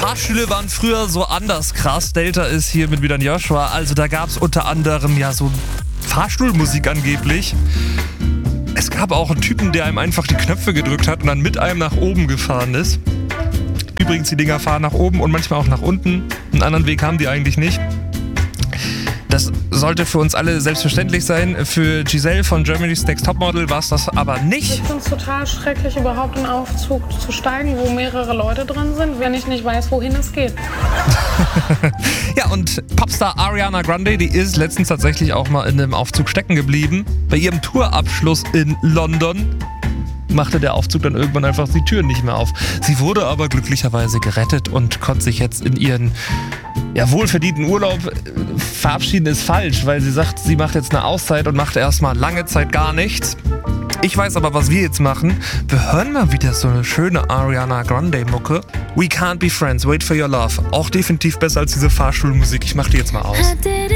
Fahrstühle waren früher so anders krass. Delta ist hier mit wieder Joshua. Also da gab es unter anderem ja so Fahrstuhlmusik angeblich. Es gab auch einen Typen, der einem einfach die Knöpfe gedrückt hat und dann mit einem nach oben gefahren ist. Übrigens, die Dinger fahren nach oben und manchmal auch nach unten. Einen anderen Weg haben die eigentlich nicht. Das sollte für uns alle selbstverständlich sein. Für Giselle von Germany's Next Topmodel war es das aber nicht. Ich finde es total schrecklich, überhaupt in einen Aufzug zu steigen, wo mehrere Leute drin sind, wenn ich nicht weiß, wohin es geht. Ja, und Popstar Ariana Grande, die ist letztens tatsächlich auch mal in einem Aufzug stecken geblieben. Bei ihrem Tourabschluss in London machte der Aufzug dann irgendwann einfach die Türen nicht mehr auf. Sie wurde aber glücklicherweise gerettet und konnte sich jetzt in ihren wohlverdienten Urlaub verabschieden, ist falsch, weil sie sagt, sie macht jetzt eine Auszeit und macht erstmal lange Zeit gar nichts. Ich weiß aber, was wir jetzt machen. Wir hören mal wieder so eine schöne Ariana Grande-Mucke. We Can't Be Friends, Wait for Your Love. Auch definitiv besser als diese Fahrschulmusik. Ich mach die jetzt mal aus.